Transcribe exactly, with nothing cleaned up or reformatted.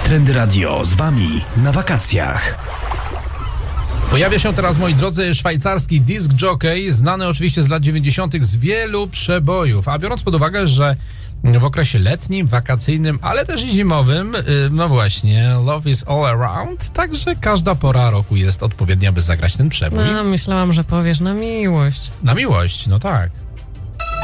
Trendy Radio z wami na wakacjach. Pojawia się teraz, moi drodzy, szwajcarski disc jockey, znany oczywiście z lat dziewięćdziesiątych z wielu przebojów, a biorąc pod uwagę, że w okresie letnim, wakacyjnym, ale też i zimowym, no właśnie, Love is all around, także każda pora roku jest odpowiednia, by zagrać ten przebój. No, myślałam, że powiesz na miłość. Na miłość, no tak.